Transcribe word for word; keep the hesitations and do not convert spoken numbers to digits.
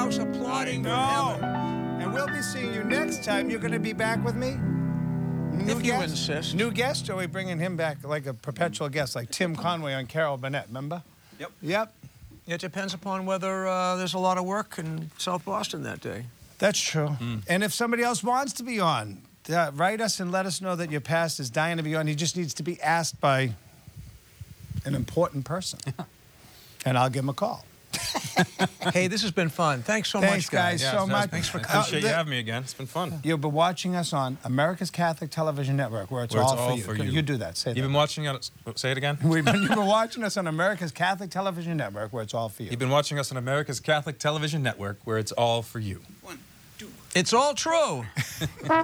house applauding for No. him. And we'll be seeing you next time. You're going to be back with me? New If you guest? insist. New guest, or are we bringing him back like a perpetual guest, like Tim Conway on Carol Burnett, remember? Yep. Yep. It depends upon whether uh, there's a lot of work in South Boston that day. That's true. And if somebody else wants to be on, uh, write us and let us know that your past is dying to be on. He just needs to be asked by an important person. And I'll give him a call. Hey, this has been fun. Thanks so Thanks, much, guys. guys, Yeah, so it's nice. much. Thanks for Uh, Appreciate the- you having me again. It's been fun. You've been watching us on America's Catholic Television Network, where it's, Where it's all, all for you. for Go- you. You do that. Say You've that. been watching us. Say it again. We've been, you've been watching us on America's Catholic Television Network, where it's all for you. You've been watching us on America's Catholic Television Network, where it's all for you. It's all true.